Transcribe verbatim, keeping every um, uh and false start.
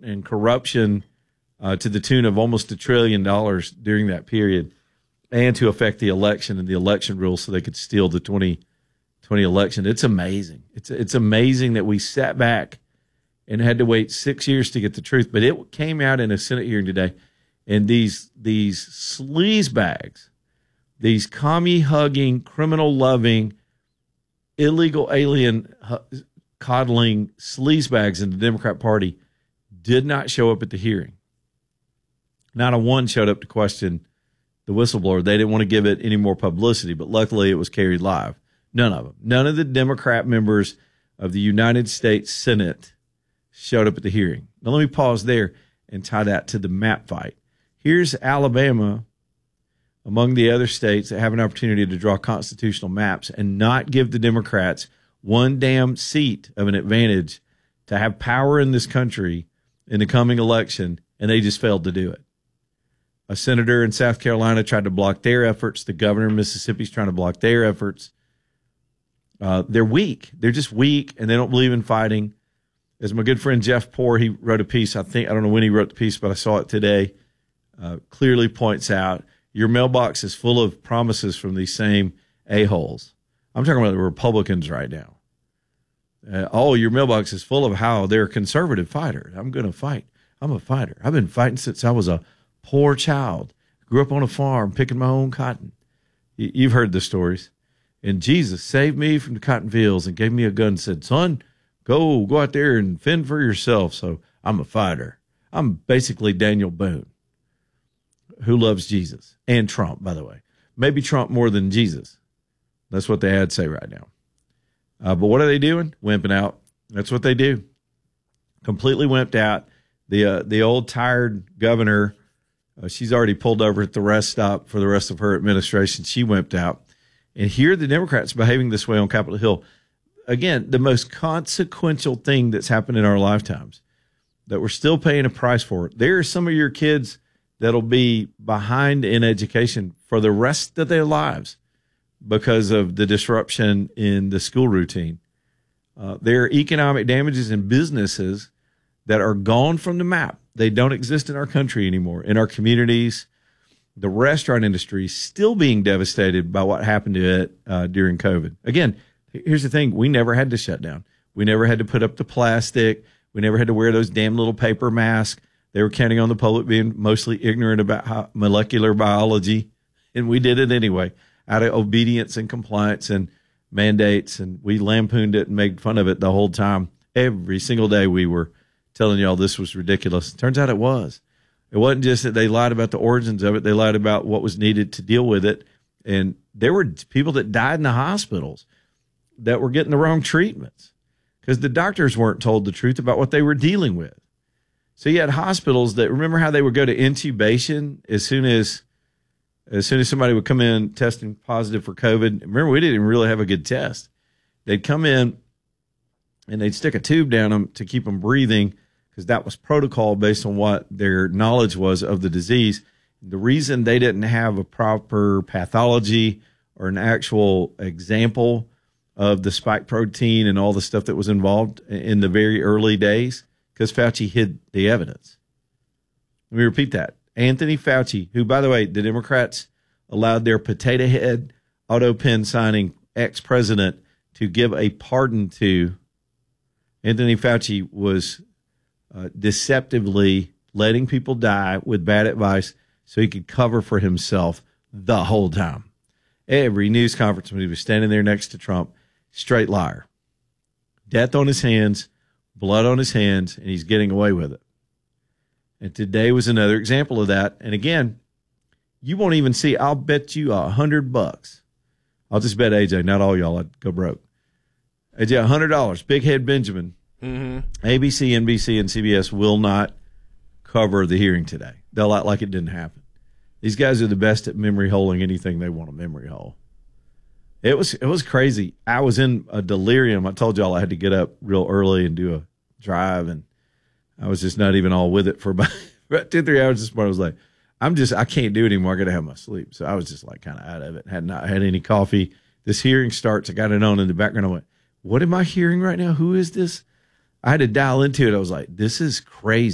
and corruption uh, to the tune of almost a trillion dollars during that period, and to affect the election and the election rules so they could steal the twenty twenty election. It's amazing. It's it's amazing that we sat back and had to wait six years to get the truth. But it came out in a Senate hearing today, and these these sleaze bags, these commie-hugging, criminal-loving, illegal alien coddling sleaze bags in the Democrat Party did not show up at the hearing. Not a one showed up to question the whistleblower. They didn't want to give it any more publicity, but luckily it was carried live. None of them. None of the Democrat members of the United States Senate showed up at the hearing. Now let me pause there and tie that to the map fight. Here's Alabama among the other states that have an opportunity to draw constitutional maps and not give the Democrats one damn seat of an advantage to have power in this country in the coming election, and they just failed to do it. A senator in South Carolina tried to block their efforts. The governor of Mississippi is trying to block their efforts. Uh, they're weak. They're just weak, and they don't believe in fighting. As my good friend Jeff Poore, he wrote a piece, I think, I don't know when he wrote the piece, but I saw it today, uh, clearly points out your mailbox is full of promises from these same a-holes. I'm talking about the Republicans right now. Uh, oh, your mailbox is full of how they're conservative fighters. I'm going to fight. I'm a fighter. I've been fighting since I was a poor child. Grew up on a farm picking my own cotton. Y- you've heard the stories. And Jesus saved me from the cotton fields and gave me a gun and said, son, go, go out there and fend for yourself. So I'm a fighter. I'm basically Daniel Boone, who loves Jesus and Trump, by the way. Maybe Trump more than Jesus. That's what the ads say right now. Uh, but what are they doing? Wimping out. That's what they do. Completely wimped out. The uh, the old tired governor, uh, she's already pulled over at the rest stop for the rest of her administration. She wimped out. And here are the Democrats behaving this way on Capitol Hill. Again, the most consequential thing that's happened in our lifetimes that we're still paying a price for. There are some of your kids that'll be behind in education for the rest of their lives because of the disruption in the school routine. Uh, there are economic damages in businesses that are gone from the map. They don't exist in our country anymore, in our communities. The restaurant industry is still being devastated by what happened to it uh, during COVID. Again, here's the thing. We never had to shut down. We never had to put up the plastic. We never had to wear those damn little paper masks. They were counting on the public being mostly ignorant about how molecular biology, and we did it anyway out of obedience and compliance and mandates, and we lampooned it and made fun of it the whole time. Every single day we were telling y'all this was ridiculous. Turns out it was. It wasn't just that they lied about the origins of it. They lied about what was needed to deal with it. And there were people that died in the hospitals that were getting the wrong treatments because the doctors weren't told the truth about what they were dealing with. So you had hospitals that, remember how they would go to intubation as soon as as soon as somebody would come in testing positive for COVID. Remember, we didn't really have a good test. They'd come in and they'd stick a tube down them to keep them breathing because that was protocol based on what their knowledge was of the disease. The reason they didn't have a proper pathology or an actual example of the spike protein and all the stuff that was involved in the very early days, because Fauci hid the evidence. Let me repeat that. Anthony Fauci, who, by the way, the Democrats allowed their potato head, auto pen signing ex-president to give a pardon to. Anthony Fauci was uh, deceptively letting people die with bad advice so he could cover for himself the whole time. Every news conference when he was standing there next to Trump, straight liar. Death on his hands, blood on his hands, and he's getting away with it. And today was another example of that. And again, you won't even see, I'll bet you a hundred bucks. I'll just bet A J, not all y'all, I'd go broke. A J, a hundred dollars. Big Head Benjamin. Mm-hmm. A B C, N B C, and C B S will not cover the hearing today. They'll act like it didn't happen. These guys are the best at memory holing anything they want to memory hole. It was it was crazy. I was in a delirium. I told y'all I had to get up real early and do a drive, and I was just not even all with it for about, about two, three hours this morning. I was like, I'm just, I can't do it anymore. I got to have my sleep. So I was just like kind of out of it. Had not had any coffee. This hearing starts. I got it on in the background. I went, what am I hearing right now? Who is this? I had to dial into it. I was like, this is crazy.